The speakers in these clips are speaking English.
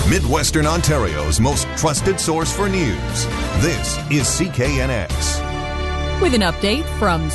Midwestern Ontario's most trusted source for news. This is CKNX. With an update from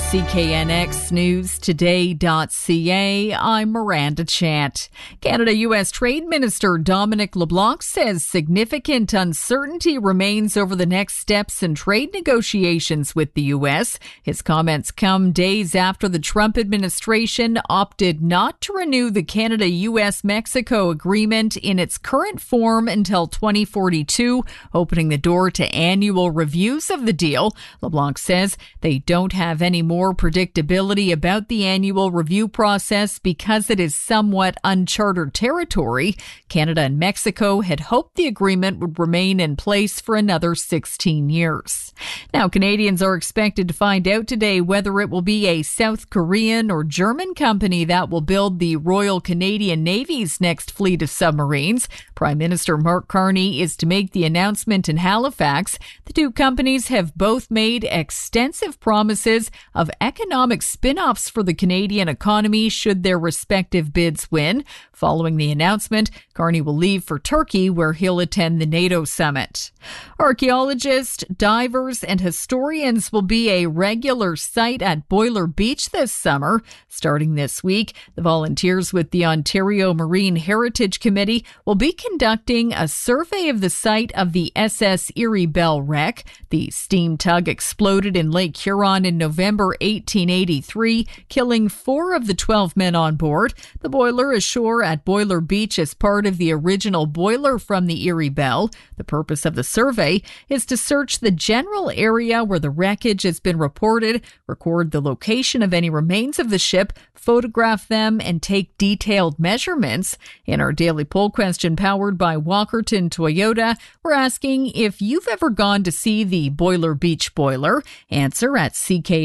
CKNXNewsToday.ca, I'm Miranda Chant. Canada-U.S. Trade Minister Dominic LeBlanc says significant uncertainty remains over the next steps in trade negotiations with the U.S. His comments come days after the Trump administration opted not to renew the Canada-U.S.-Mexico agreement in its current form until 2042, opening the door to annual reviews of the deal. LeBlanc says they don't have any more predictability about the annual review process because it is somewhat uncharted territory. Canada and Mexico had hoped the agreement would remain in place for another 16 years. Now, Canadians are expected to find out today whether it will be a South Korean or German company that will build the Royal Canadian Navy's next fleet of submarines. Prime Minister Mark Carney is to make the announcement in Halifax. The two companies have both made extensive promises of economic spin-offs for the Canadian economy should their respective bids win. Following the announcement, Carney will leave for Turkey, where he'll attend the NATO summit. Archaeologists, divers, and historians will be a regular sight at Boiler Beach this summer. Starting this week, the volunteers with the Ontario Marine Heritage Committee will be conducting a survey of the site of the SS Erie Bell wreck. The steam tug exploded in Lake Huron in November 1883, killing 4 of the 12 men on board. The boiler is ashore at Boiler Beach as part of the original boiler from the Erie Bell. The purpose of the survey is to search the general area where the wreckage has been reported, record the location of any remains of the ship, photograph them, and take detailed measurements. In our daily poll question powered by Walkerton Toyota, we're asking if you've ever gone to see the Boiler Beach boiler. Answer at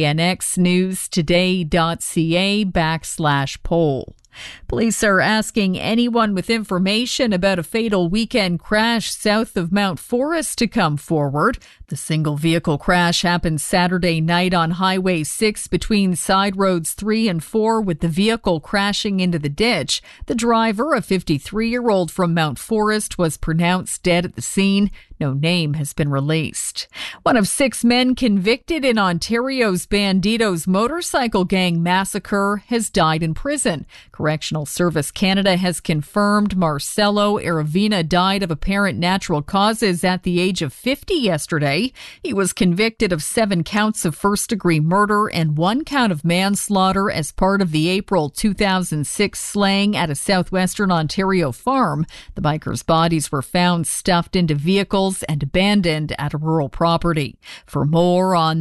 CKNXNewsToday.ca/poll. Police are asking anyone with information about a fatal weekend crash south of Mount Forest to come forward. The single vehicle crash happened Saturday night on Highway 6 between side roads 3 and 4, with the vehicle crashing into the ditch. The driver, a 53-year-old from Mount Forest, was pronounced dead at the scene. No name has been released. One of 6 men convicted in Ontario's Bandidos motorcycle gang massacre has died in prison. Correctional Service Canada has confirmed Marcelo Aravina died of apparent natural causes at the age of 50 yesterday. He was convicted of 7 counts of first-degree murder and 1 count of manslaughter as part of the April 2006 slaying at a southwestern Ontario farm. The bikers' bodies were found stuffed into vehicles and abandoned at a rural property. For more on